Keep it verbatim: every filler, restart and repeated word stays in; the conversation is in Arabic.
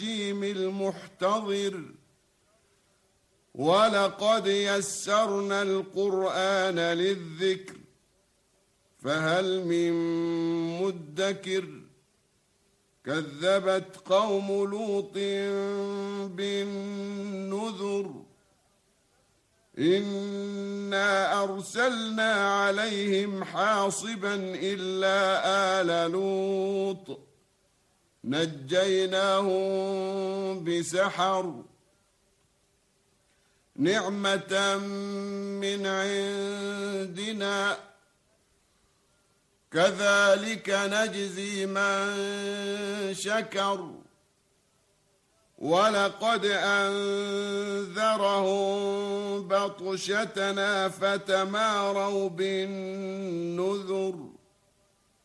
الجحيم المحتضر ولقد يسرنا القرآن للذكر فهل من مدكر كذبت قوم لوط بالنذر إنا أرسلنا عليهم حاصبا إلا آل لوط نجيناهم بسحر نعمة من عندنا كذلك نجزي من شكر ولقد أنذرهم بطشتنا فتماروا بالنذر